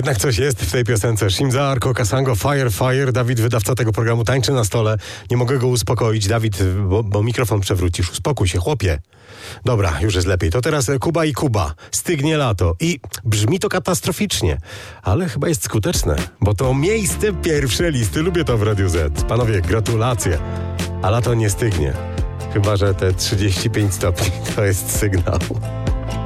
Jednak coś jest w tej piosence. Shimza Arko Kasango, Fire, Fire. Dawid, wydawca tego programu, tańczy na stole. Nie mogę go uspokoić. Dawid, bo mikrofon przewrócisz. Uspokój się, chłopie. Dobra, już jest lepiej. To teraz Kuba i Kuba. Stygnie lato. I brzmi to katastroficznie, ale chyba jest skuteczne, bo to miejsce pierwsze listy. Lubię to w Radiu Z. Panowie, gratulacje. A lato nie stygnie. Chyba że te 35 stopni to jest sygnał.